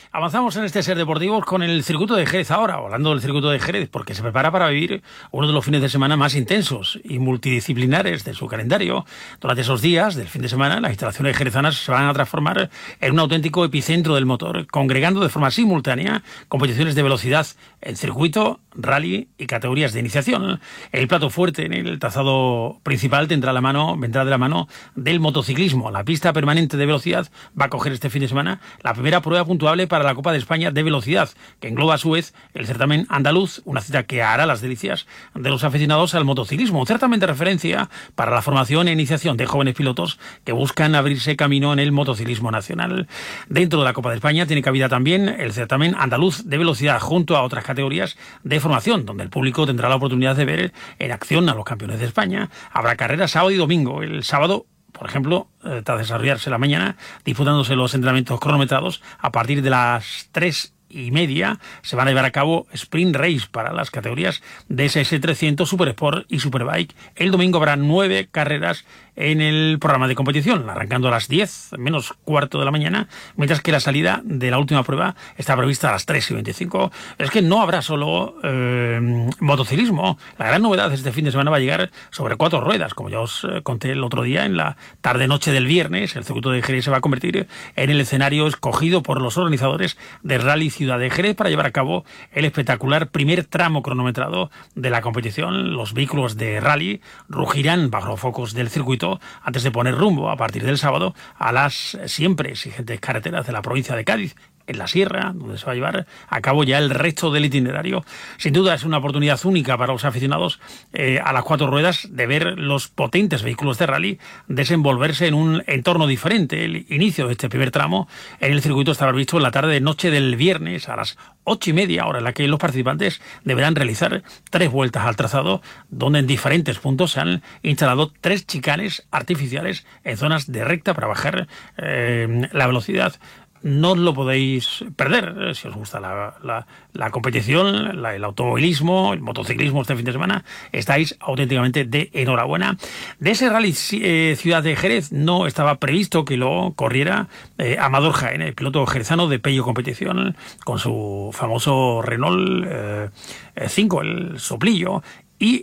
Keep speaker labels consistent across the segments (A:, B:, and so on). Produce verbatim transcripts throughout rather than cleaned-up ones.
A: Avanzamos en este Ser Deportivos con el circuito de Jerez ahora, hablando del circuito de Jerez, porque se prepara para vivir uno de los fines de semana más intensos y multidisciplinares de su calendario. Durante esos días del fin de semana, las instalaciones jerezanas se van a transformar en un auténtico epicentro del motor, congregando de forma simultánea competiciones de velocidad en circuito, rally y categorías de iniciación. El plato fuerte en el trazado principal tendrá la mano, vendrá de la mano del motociclismo. La pista permanente de velocidad va a coger este fin de semana la primera prueba puntuable para la Copa de España de velocidad, que engloba a su vez el certamen andaluz, una cita que hará las delicias de los aficionados al motociclismo, un certamen de referencia para la formación e iniciación de jóvenes pilotos que buscan abrirse camino en el motociclismo nacional. Dentro de la Copa de España tiene cabida también el certamen andaluz de velocidad, junto a otras categorías de formación, donde el público tendrá la oportunidad de ver en acción a los campeones de España. Habrá carreras sábado y domingo. El sábado, por ejemplo, eh, tras desarrollarse la mañana, disputándose los entrenamientos cronometrados, a partir de las tres y media se van a llevar a cabo sprint race para las categorías de S S trescientos, Super Sport y Superbike. El domingo habrá nueve carreras en el programa de competición, arrancando a las diez menos cuarto de la mañana, mientras que la salida de la última prueba está prevista a las tres y veinticinco. Es que no habrá solo eh, motociclismo. La gran novedad de este fin de semana va a llegar sobre cuatro ruedas. Como ya os eh, conté el otro día, en la tarde-noche del viernes, el circuito de Jerez se va a convertir en el escenario escogido por los organizadores de Rally Ciudad de Jerez para llevar a cabo el espectacular primer tramo cronometrado de la competición. Los vehículos de rally rugirán bajo los focos del circuito antes de poner rumbo a partir del sábado a las siempre exigentes carreteras de la provincia de Cádiz, en la sierra, donde se va a llevar a cabo ya el resto del itinerario. Sin duda es una oportunidad única para los aficionados eh, a las cuatro ruedas de ver los potentes vehículos de rally desenvolverse en un entorno diferente. El inicio de este primer tramo en el circuito estará previsto en la tarde de noche del viernes a las ocho y media, hora en la que los participantes deberán realizar tres vueltas al trazado, donde en diferentes puntos se han instalado tres chicanes artificiales en zonas de recta para bajar eh, la velocidad. No os lo podéis perder si os gusta la, la, la competición, la, el automovilismo, el motociclismo este fin de semana. Estáis auténticamente de enhorabuena. De ese Rally eh, Ciudad de Jerez no estaba previsto que lo corriera eh, Amador Jaén, el piloto jerezano de Pello Competición, con su famoso Renault eh, cinco, el soplillo, y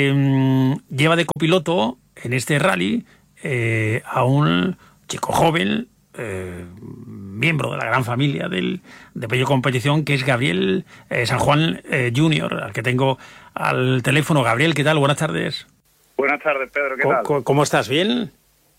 A: eh, lleva de copiloto en este rally eh, a un chico joven, Eh, miembro de la gran familia del, de Pello Competición, que es Gabriel eh, San Juan eh, junior, al que tengo al teléfono. Gabriel, ¿qué tal? Buenas tardes.
B: Buenas tardes, Pedro, ¿qué
A: ¿Cómo,
B: tal?
A: ¿Cómo estás? ¿Bien?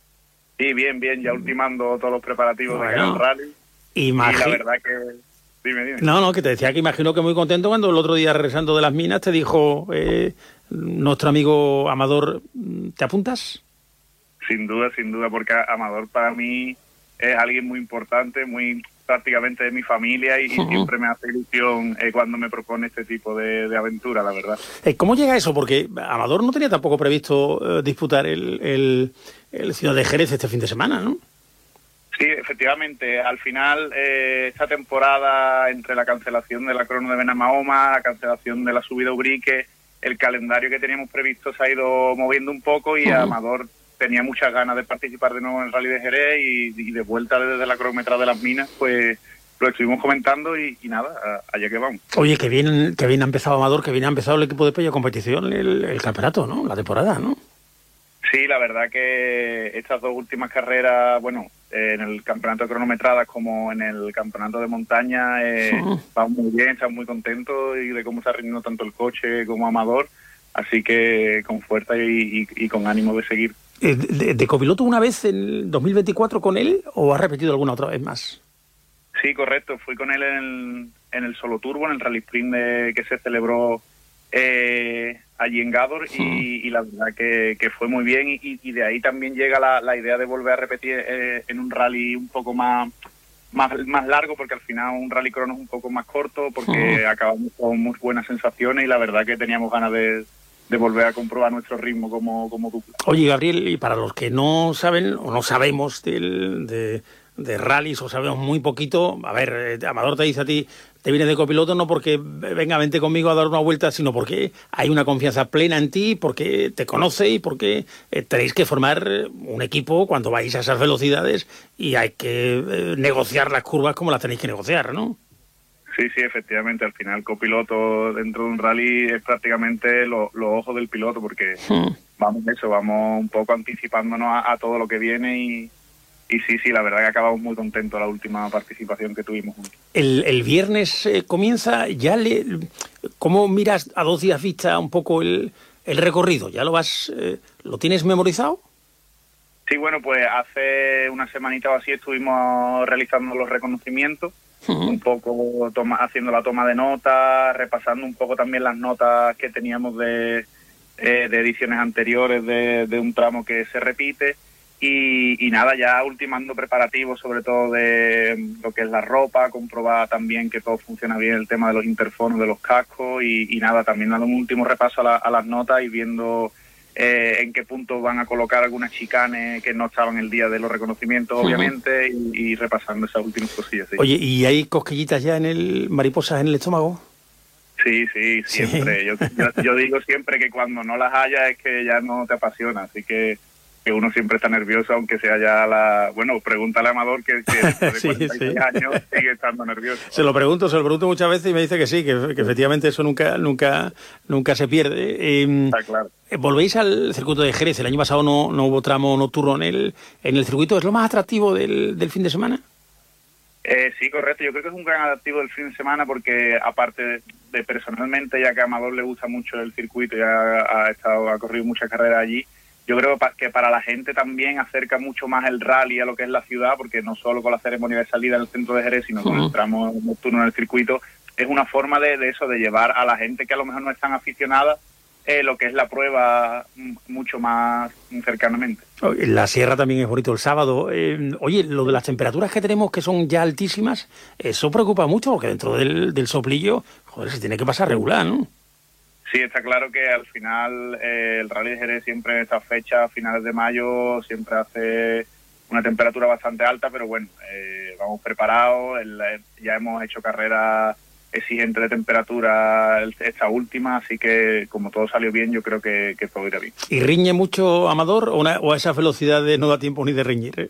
B: Sí, bien, bien, ya ultimando todos los preparativos
A: bueno,
B: de Gran Rally.
A: Imagi...
B: Y la verdad que... Dime, dime.
A: No, no, que te decía que imagino que muy contento cuando el otro día, regresando de las minas, te dijo eh, nuestro amigo Amador, ¿te apuntas?
B: Sin duda, sin duda, porque Amador para mí es alguien muy importante, muy prácticamente de mi familia, y, y uh-huh. siempre me hace ilusión eh, cuando me propone este tipo de, de aventura, la verdad.
A: ¿Cómo llega eso? Porque Amador no tenía tampoco previsto eh, disputar el, el, el Ciudad de Jerez este fin de semana, ¿no?
B: Sí, efectivamente. Al final, eh, esta temporada, entre la cancelación de la crono de Benamahoma, la cancelación de la subida a Ubrique, el calendario que teníamos previsto se ha ido moviendo un poco, y uh-huh. Amador tenía muchas ganas de participar de nuevo en el Rally de Jerez, y, y de vuelta desde la cronometrada de las minas, pues lo estuvimos comentando y, y nada, a, allá que vamos.
A: Oye, que bien, que bien ha empezado Amador, que bien ha empezado el equipo de Pello Competición, el, el campeonato, ¿no? La temporada, ¿no?
B: Sí, la verdad que estas dos últimas carreras, bueno, eh, en el campeonato de cronometradas como en el campeonato de montaña, eh, uh-huh. van muy bien, están muy contentos y de cómo está rindiendo tanto el coche como Amador, así que con fuerza y, y, y con ánimo de seguir.
A: ¿De, de, de copiloto una vez en dos mil veinticuatro con él o has repetido alguna otra vez más?
B: Sí, correcto. Fui con él en el, en el Solo Turbo, en el Rally Sprint de, que se celebró eh, allí en Gádor, sí. y, y la verdad que, que fue muy bien, y, y de ahí también llega la, la idea de volver a repetir eh, en un rally un poco más, más más largo, porque al final un rally crono es un poco más corto, porque sí. acabamos con muy buenas sensaciones, y la verdad que teníamos ganas de... de volver a comprobar nuestro ritmo como, como dupla.
A: Oye, Gabriel, y para los que no saben o no sabemos del, de, de rallies o sabemos muy poquito. A ver, Amador te dice a ti, te vienes de copiloto no porque venga, vente conmigo a dar una vuelta, sino porque hay una confianza plena en ti, porque te conoce y porque eh, tenéis que formar un equipo cuando vais a esas velocidades y hay que eh, negociar las curvas como las tenéis que negociar, ¿no?
B: Sí, sí, efectivamente. Al final, copiloto dentro de un rally es prácticamente los lo ojos del piloto, porque hmm. vamos eso, vamos un poco anticipándonos a, a todo lo que viene y, y sí, sí, la verdad que acabamos muy contentos la última participación que tuvimos juntos.
A: El, el viernes eh, comienza, ya le, ¿cómo miras a dos días vista un poco el, el recorrido? ¿Ya lo vas, eh, lo tienes memorizado?
B: Sí, bueno, pues hace una semanita o así estuvimos realizando los reconocimientos. Uh-huh. Un poco toma, haciendo la toma de notas, repasando un poco también las notas que teníamos de, eh, de ediciones anteriores de, de un tramo que se repite y, y nada, ya ultimando preparativos sobre todo de lo que es la ropa, comprobar también que todo funciona bien, el tema de los interfonos, de los cascos y, y nada, también dando un último repaso a, la, a las notas y viendo Eh, en qué punto van a colocar algunas chicanes que no estaban el día de los reconocimientos, obviamente, uh-huh. y, y repasando esas últimas cosillas. Sí.
A: Oye, ¿y hay cosquillitas ya en el, mariposas en el estómago?
B: Sí, sí, siempre. ¿Sí? Yo, yo, yo digo siempre que cuando no las haya es que ya no te apasiona, así que, que uno siempre está nervioso, aunque sea ya la... Bueno, pregúntale a Amador que, que después de cuarenta y seis sí. años sigue estando nervioso.
A: Se lo pregunto, se lo pregunto muchas veces y me dice que sí, que, que efectivamente eso nunca nunca nunca se pierde. Eh,
B: está claro.
A: Volvéis al circuito de Jerez, el año pasado no, no hubo tramo nocturno en el, en el circuito, ¿es lo más atractivo del, del fin de semana?
B: Eh, sí, correcto, yo creo que es un gran atractivo del fin de semana porque aparte de, de personalmente, ya que a Amador le gusta mucho el circuito, ya ha, estado, ha corrido muchas carreras allí, yo creo que para la gente también acerca mucho más el rally a lo que es la ciudad, porque no solo con la ceremonia de salida en el centro de Jerez, sino con uh-huh. el tramo nocturno en el circuito, es una forma de, de eso, de llevar a la gente que a lo mejor no es tan aficionada, Eh, lo que es la prueba mucho más cercanamente.
A: La sierra también es bonito el sábado. Eh, oye, lo de las temperaturas que tenemos que son ya altísimas, eso preocupa mucho porque dentro del, del soplillo, joder, se tiene que pasar regular, ¿no?
B: Sí, está claro que al final eh, el Rally de Jerez siempre en estas fechas, finales de mayo, siempre hace una temperatura bastante alta, pero bueno, eh, vamos preparados, el, ya hemos hecho carreras exigente de temperatura esta última, así que como todo salió bien, yo creo que, que todo irá bien.
A: ¿Y riñe mucho Amador o, una, o a esas velocidades no da tiempo ni de reñir? ¿Eh?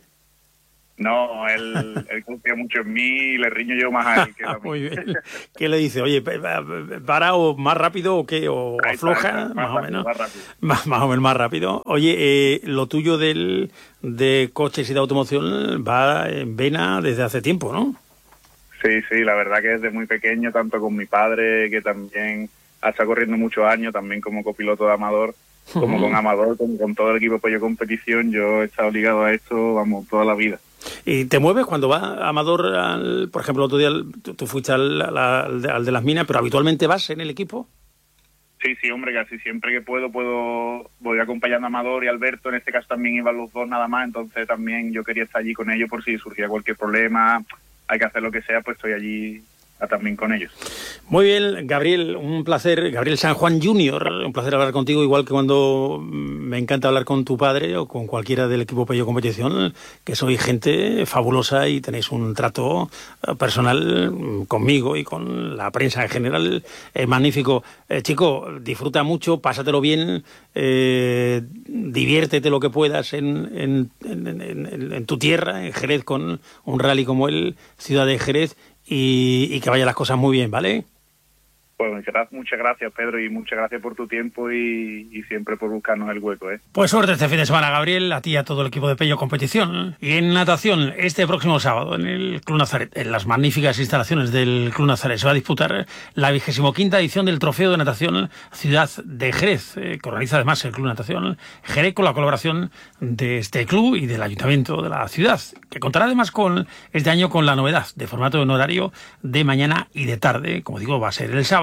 B: No, él, él confía mucho en mí y le riño yo más a él que a mí.
A: Muy bien. ¿Qué le dice? Oye, ¿para o más rápido o qué? ¿O
B: Ahí
A: afloja?
B: Está, está,
A: más, más o menos.
B: Más rápido.
A: Más, más o menos más rápido. Oye, eh, lo tuyo del, de coches y de automoción va en vena desde hace tiempo, ¿no?
B: Sí, sí, la verdad que desde muy pequeño, tanto con mi padre, que también ha estado corriendo muchos años, también como copiloto de Amador, como con Amador, con, con todo el equipo Pollo Competición, yo he estado ligado a esto, vamos, toda la vida.
A: ¿Y te mueves cuando va Amador, al, por ejemplo, el otro día tú, tú fuiste al, al, al de las minas, pero habitualmente vas en el equipo?
B: Sí, sí, hombre, casi siempre que puedo, puedo voy acompañando a Amador y Alberto, en este caso también iban los dos nada más, entonces también yo quería estar allí con ellos por si surgía cualquier problema, hay que hacer lo que sea, pues estoy allí también con ellos.
A: Muy bien, Gabriel, un placer. Gabriel San Juan junior, un placer hablar contigo, igual que cuando me encanta hablar con tu padre o con cualquiera del equipo Pello Competición, que sois gente fabulosa y tenéis un trato personal conmigo y con la prensa en general eh, magnífico. Eh, chico, disfruta mucho, pásatelo bien, eh, diviértete lo que puedas en, en, en, en, en tu tierra, en Jerez, con un rally como el Ciudad de Jerez, Y, y que vayan las cosas muy bien, ¿vale?
B: Pues muchas gracias, Pedro, y muchas gracias por tu tiempo y, y siempre por buscarnos el hueco, ¿eh?
A: Pues suerte este fin de semana, Gabriel, a ti y a todo el equipo de Pello Competición. Y en natación, este próximo sábado, en el Club Nazaret, en las magníficas instalaciones del Club Nazaret, se va a disputar la vigésimo quinta edición del Trofeo de Natación Ciudad de Jerez, eh, que organiza además el Club Natación Jerez con la colaboración de este club y del Ayuntamiento de la ciudad, que contará además con este año con la novedad de formato en horario de mañana y de tarde. Como digo, va a ser el sábado,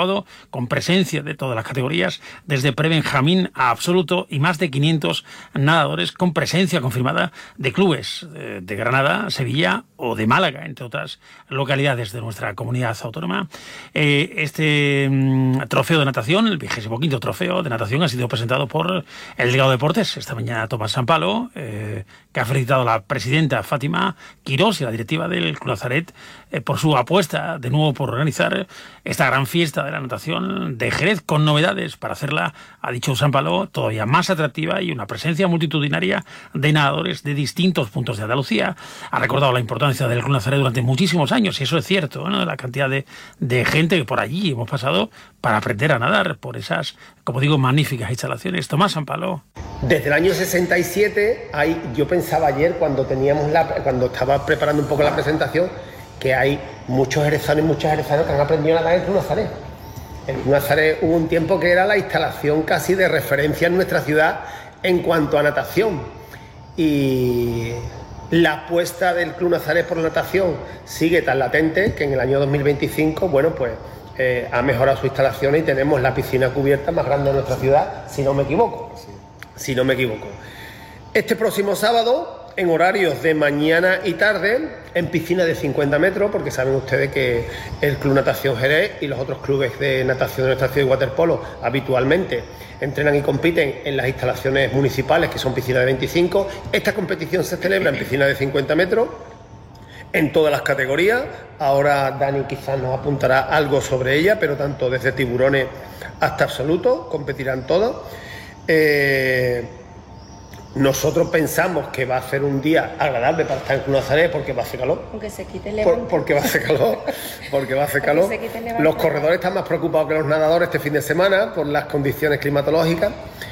A: sábado con presencia de todas las categorías, desde prebenjamín a absoluto, y más de quinientos nadadores con presencia confirmada de clubes de, de Granada, Sevilla o de Málaga, entre otras localidades de nuestra comunidad autónoma. Eh, este mm, trofeo de natación, el vigésimo quinto trofeo de natación, ha sido presentado por el delegado de deportes esta mañana, Tomás Sampalo, eh, que ha felicitado a la presidenta Fátima Quirós y a la directiva del Club Nazaret eh, por su apuesta de nuevo por organizar esta gran fiesta de la natación de Jerez, con novedades para hacerla, ha dicho Sampalo, todavía más atractiva y una presencia multitudinaria de nadadores de distintos puntos de Andalucía. Ha recordado la importancia del Club Nazaret durante muchísimos años, y eso es cierto, ¿no? La cantidad de, de gente que por allí hemos pasado para aprender a nadar por esas, como digo, magníficas instalaciones. Tomás Sampalo.
C: Desde el año sesenta y siete, hay, yo pensaba ayer cuando teníamos la, cuando estaba preparando un poco la presentación, que hay muchos jerezanos y muchas jerezanas que han aprendido a nadar en el Club Nazaret. El Club Nazaret hubo un tiempo que era la instalación casi de referencia en nuestra ciudad en cuanto a natación. Y la apuesta del Club Nazaret por la natación sigue tan latente que en el año dos mil veinticinco, bueno, pues eh, ha mejorado su instalación y tenemos la piscina cubierta más grande de nuestra ciudad, si no me equivoco. Si no me equivoco. Este próximo sábado, en horarios de mañana y tarde, en piscina de cincuenta metros, porque saben ustedes que el Club Natación Jerez y los otros clubes de natación de nuestra ciudad y waterpolo habitualmente entrenan y compiten en las instalaciones municipales, que son piscinas de veinticinco. Esta competición se celebra en piscina de cincuenta metros, en todas las categorías. Ahora Dani quizás nos apuntará algo sobre ella, pero tanto desde tiburones hasta absoluto, competirán todos. Eh, nosotros pensamos que va a ser un día agradable para estar en Club Nazaret porque va a hacer calor.
D: Aunque se quite el levante.
C: Por, porque va a hacer calor. Porque va a hacer calor. Los corredores están más preocupados que los nadadores este fin de semana por las condiciones climatológicas.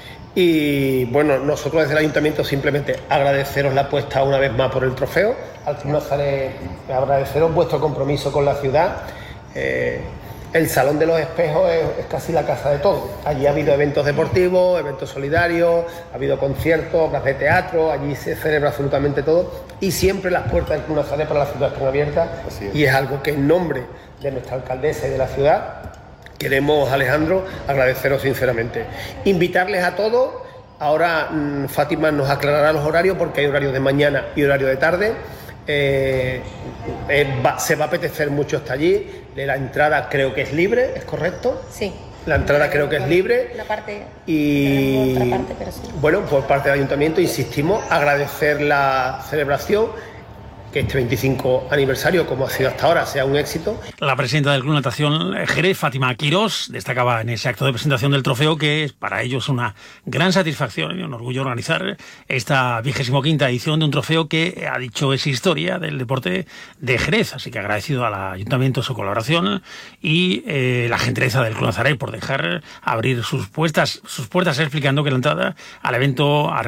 C: Y bueno, nosotros desde el Ayuntamiento simplemente agradeceros la apuesta una vez más por el trofeo. Al Club Nazaret, agradeceros vuestro compromiso con la ciudad. Eh, El Salón de los Espejos es, es casi la casa de todo. Allí ha habido eventos deportivos, eventos solidarios, ha habido conciertos, obras de teatro, allí se celebra absolutamente todo y siempre las puertas del Club Nazaret para la ciudad están abiertas. Es. Y es algo que en nombre de nuestra alcaldesa y de la ciudad queremos, Alejandro, agradeceros sinceramente. Invitarles a todos. Ahora mmm, Fátima nos aclarará los horarios porque hay horarios de mañana y horario de tarde. Eh, eh, va, se va a apetecer mucho hasta allí. La entrada creo que es libre, ¿es correcto?
D: Sí.
C: La entrada creo que es libre.
D: La parte,
C: y
D: otra parte, pero sí.
C: Bueno, por parte del Ayuntamiento insistimos, agradecer la celebración, que este veinticinco aniversario, como ha sido hasta ahora, sea un éxito.
A: La presidenta del Club Natación Jerez, Fátima Quirós, destacaba en ese acto de presentación del trofeo que para ellos es una gran satisfacción y un orgullo organizar esta vigésimo quinta edición de un trofeo que, ha dicho, es historia del deporte de Jerez. Así que agradecido al Ayuntamiento su colaboración y eh, la gentileza del Club Nazaret por dejar abrir sus puertas, sus puertas explicando que la entrada al evento